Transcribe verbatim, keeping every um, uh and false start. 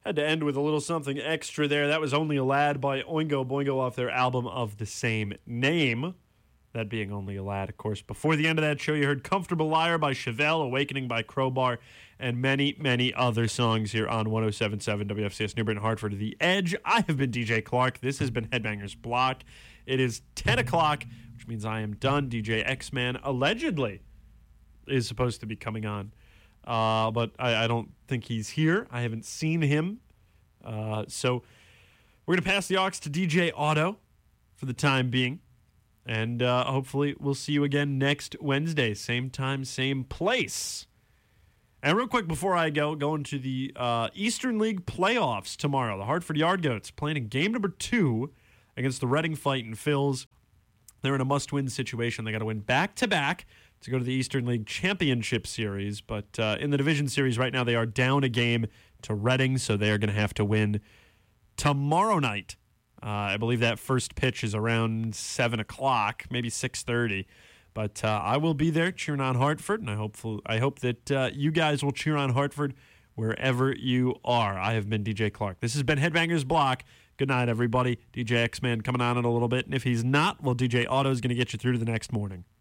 Had to end with a little something extra there. That was Only a Lad by Oingo Boingo off their album of the same name. That being Only a Lad, of course. Before the end of that show, you heard Comfortable Liar by Chevelle, Awakening by Crowbar, and many, many other songs here on one oh seven point seven W F C S New Britain Hartford. The Edge. I have been D J Clark. This has been Headbangers Block. It is ten o'clock, which means I am done. D J X-Man allegedly is supposed to be coming on. Uh, but I, I don't think he's here. I haven't seen him. Uh, so we're going to pass the aux to D J Otto for the time being. And uh, hopefully we'll see you again next Wednesday. Same time, same place. And real quick before I go, going to the uh, Eastern League playoffs tomorrow. The Hartford Yard Goats playing in game number two against the Reading Fightin' Phils. They're in a must-win situation. They got to win back-to-back to go to the Eastern League Championship Series. But uh, in the Division Series right now, they are down a game to Reading, so they are going to have to win tomorrow night. Uh, I believe that first pitch is around seven o'clock, maybe six thirty. But uh, I will be there cheering on Hartford, and I hope, I hope that uh, you guys will cheer on Hartford wherever you are. I have been D J Clark. This has been Headbangers Block. Good night, everybody. D J X-Man coming on in a little bit. And if he's not, well, D J Otto is going to get you through to the next morning.